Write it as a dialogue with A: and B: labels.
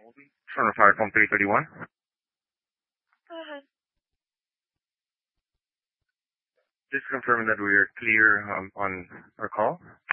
A: From the Fire Phone 331.
B: Uh-huh.
A: Just confirming that we are clear on our call.